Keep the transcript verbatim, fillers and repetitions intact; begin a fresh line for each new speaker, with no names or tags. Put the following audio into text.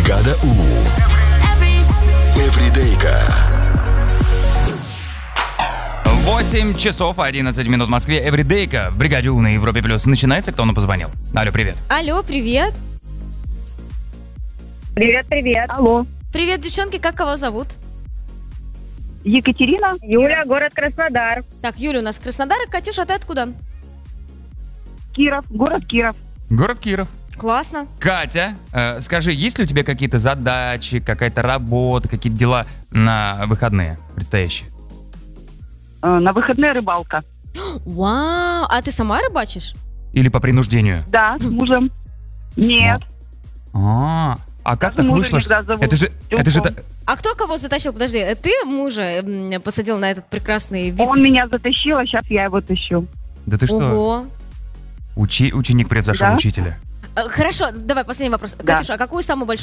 Бригада У. Эвридейка.
восемь часов одиннадцать минут в Москве. Эвридейка в Бригаде У на Европе Плюс. Начинается. Кто нам позвонил? Алло, привет.
Алло, привет.
Привет, привет. Алло.
Привет, девчонки, как кого зовут?
Екатерина. Юля, город Краснодар.
Так, Юля у нас Краснодар, а Катюша, а ты откуда?
Киров, город Киров.
Город Киров.
Классно.
Катя, э, скажи, есть ли у тебя какие-то задачи, какая-то работа, какие-то дела на выходные предстоящие?
Э, на выходные рыбалка.
Вау, а ты сама рыбачишь?
Или по принуждению?
Да, с мужем. Нет.
А, а как
Даже
так
мужа
вышло?
иногда
Что...
зовут
Это же, это же, та-
А кто кого затащил? Подожди, э, ты мужа м, посадил на этот прекрасный вид?
Он меня затащил, а сейчас я его тащу.
да ты что?
Ого.
Учи... Ученик превзошел
Да.
учителя.
Э, Хорошо, давай последний вопрос.
Да.
Катюша, а какую самую большую